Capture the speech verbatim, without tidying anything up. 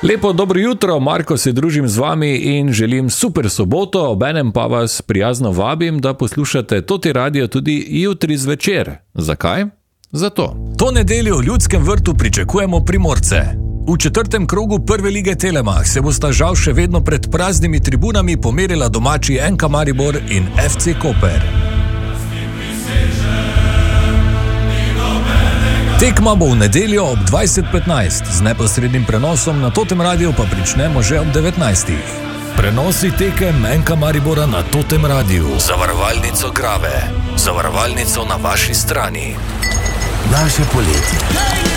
Lepo dobro jutro, Marko se družim z vami in želim super soboto, obenem pa vas prijazno vabim, da poslušate Toti radio tudi jutri zvečer. Zakaj? Zato. To nedeljo v Ljudskem vrtu pričakujemo Primorce. V četrtem krogu prve lige Telemach se bosta žal še vedno pred praznimi tribunami pomerila domači N K Maribor in F C Koper. Tekma bo v nedeljo ob dvajset petnajst, z neposrednim prenosom na Totem radiju pa pričnemo že ob devetnajstih. Prenosi tekem N K Maribora na Totem radiju. Zavarovalnico Grave. Zavarovalnico na vaši strani. Naše poletje.